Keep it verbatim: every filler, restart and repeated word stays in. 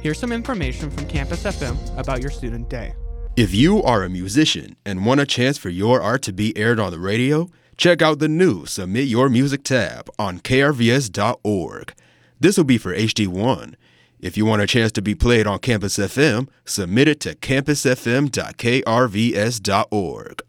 Here's some information from Campus F M about your student day. If you are a musician and want a chance for your art to be aired on the radio, check out the new Submit Your Music tab on K R V S dot org. This will be for H D one. If you want a chance to be played on Campus F M, submit it to campus f m dot k r v s dot org.